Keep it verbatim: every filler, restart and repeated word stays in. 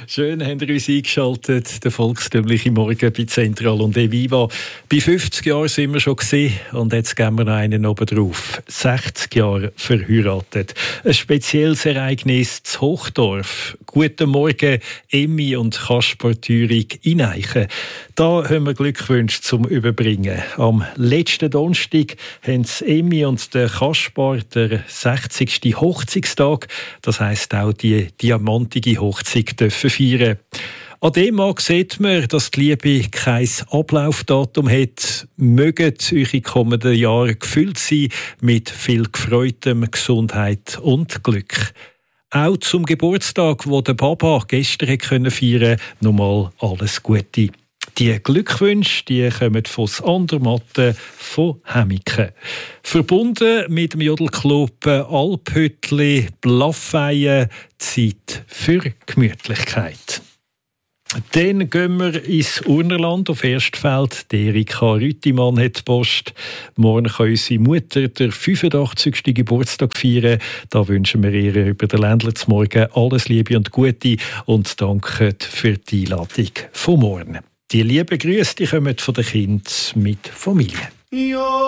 Schön haben ihr uns eingeschaltet, der volkstümliche Morgen bei Zentral und Eviva. Bei fünfzig Jahren sind wir schon gewesen, und jetzt geben wir noch einen oben drauf. sechzig Jahre verheiratet. Ein spezielles Ereignis zu Hochdorf. Guten Morgen, Emmi und Kaspar Thürig in Eichen. Da haben wir Glückwünsche zum Überbringen. Am letzten Donnerstag haben Emmi und der Kaspar den sechzigsten Hochzeitstag, das heisst auch die diamantige Hochzeit, dürfen feiern. An dem Tag sieht man, dass die Liebe kein Ablaufdatum hat. Mögen eure kommenden Jahre gefüllt sein mit viel Gefreutem, Gesundheit und Glück. Auch zum Geburtstag, wo der Papa gestern feiern konnte, nochmal alles Gute. Die Glückwünsche die kommen von Andermatten von Hemmiken. Verbunden mit dem Jodelclub Alphüttli Blaffeien, Zeit für Gemütlichkeit. Dann gehen wir ins Urnerland auf Erstfeld. Erika Rüttimann hat die Post. Morgen kann unsere Mutter den fünfundachtzigsten Geburtstag feiern. Da wünschen wir ihr über den Ländler zum Morgen alles Liebe und Gute und danken für die Einladung von morgen. Die lieben Grüße die kommen von den Kindern mit Familie. Ja.